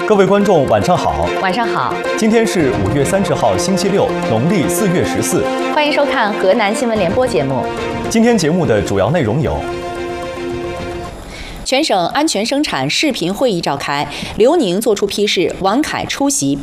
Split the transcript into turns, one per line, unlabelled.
各位观众，晚上好。
晚上好。
今天是5月30号，星期六，农历4月14。
欢迎收看河南新闻联播节目。
今天节目的主要内容有：
全省安全生产视频会议召开，刘宁作出批示，王凯出席